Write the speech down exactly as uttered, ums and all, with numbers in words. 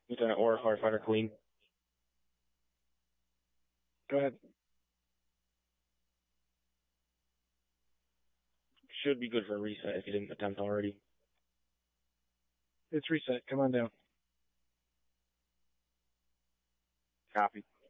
Lieutenant or firefighter clean. Go ahead. Should be good for a reset if you didn't attempt already. It's reset. Come on down. Copy.